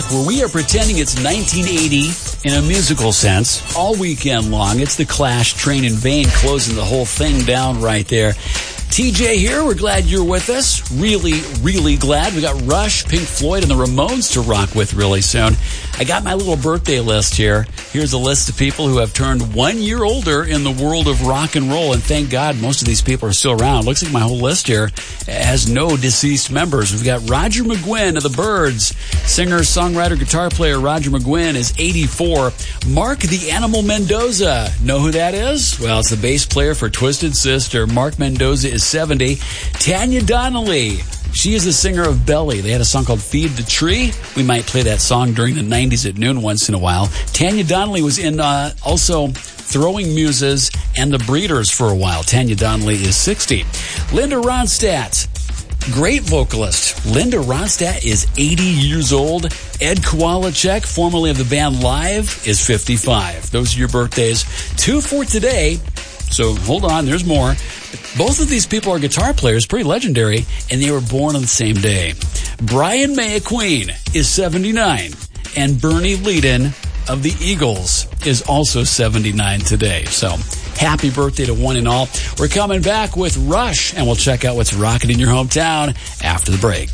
where we are pretending it's 1980 in a musical sense all weekend long. It's the Clash, Train in Vain, closing the whole thing down right there. TJ here. We're glad you're with us. Really, really glad. We got Rush, Pink Floyd, and the Ramones to rock with really soon. I got my little birthday list here. Here's a list of people who have turned 1 year older in the world of rock and roll, and thank God most of these people are still around. Looks like my whole list here has no deceased members. We've got Roger McGuinn of the Byrds. Singer, songwriter, guitar player Roger McGuinn is 84. Mark the Animal Mendoza. Know who that is? Well, it's the bass player for Twisted Sister. Mark Mendoza is 70. Tanya Donnelly. She is the singer of Belly. They had a song called Feed the Tree. We might play that song during the 90s at noon once in a while. Tanya Donnelly was in also Throwing Muses and the Breeders for a while. Tanya Donnelly is 60. Linda Ronstadt. Great vocalist. Linda Ronstadt is 80 years old. Ed Kowalczyk, formerly of the band Live, is 55. Those are your birthdays. 2 for today. So hold on, there's more. Both of these people are guitar players, pretty legendary, and they were born on the same day. Brian May of Queen is 79, and Bernie Leadon of the Eagles is also 79 today. So happy birthday to one and all. We're coming back with Rush, and we'll check out what's rocking in your hometown after the break.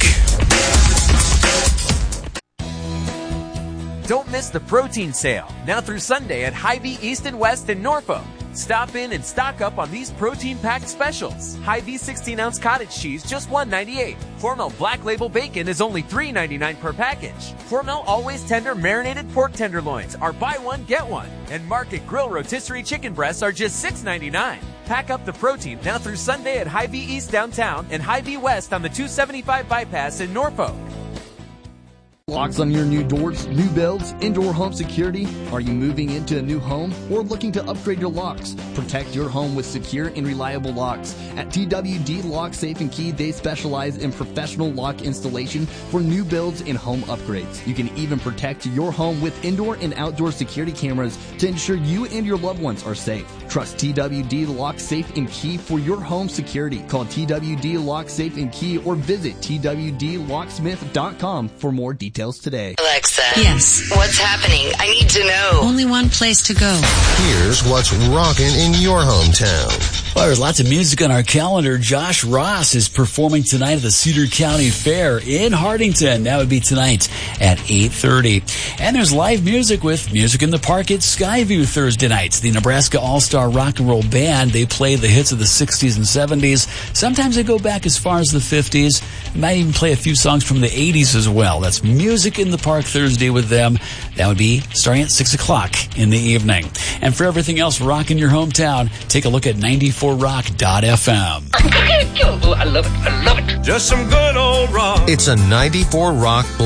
Don't miss the protein sale, now through Sunday at Hy-Vee East and West in Norfolk. Stop in and stock up on these protein-packed specials. Hy-Vee 16-ounce cottage cheese, just $1.98. Hormel Black Label Bacon is only $3.99 per package. Hormel Always Tender Marinated Pork Tenderloins are buy one, get one. And Market Grill Rotisserie Chicken Breasts are just $6.99. Pack up the protein now through Sunday at Hy-Vee East downtown and Hy-Vee West on the 275 bypass in Norfolk. Locks on your new doors, new builds, indoor home security? Are you moving into a new home or looking to upgrade your locks? Protect your home with secure and reliable locks. At TWD Lock, Safe and Key, they specialize in professional lock installation for new builds and home upgrades. You can even protect your home with indoor and outdoor security cameras to ensure you and your loved ones are safe. Trust TWD Lock, Safe and Key for your home security. Call TWD Lock, Safe and Key or visit twdlocksmith.com for more details today. Alexa. Yes. What's happening? I need to know. Only one place to go. Here's what's rocking in your hometown. Well, there's lots of music on our calendar. Josh Ross is performing tonight at the Cedar County Fair in Hardington. That would be tonight at 8:30. And there's live music with Music in the Park at Skyview Thursday nights. The Nebraska All-Star Rock and Roll Band, they play the hits of the 60s and 70s. Sometimes they go back as far as the 50s. They might even play a few songs from the 80s as well. That's Music in the Park Thursday with them. That would be starting at 6 o'clock in the evening. And for everything else rocking your hometown, take a look at 94rock.fm. I love it. I love it. Just some good old rock. It's a 94 Rock